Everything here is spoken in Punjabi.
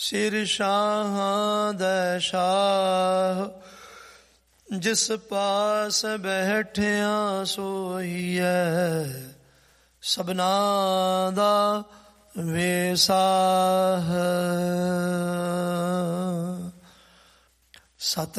ਸਿਰ ਸ਼ਾਹਾਂ ਦਾ ਸ਼ਾਹ, ਜਿਸ ਪਾਸ ਬੈਠਿਆ ਸੋਈਐ, ਸਭਨਾ ਦਾ ਵੇਸਾਹ। ਸਤਿ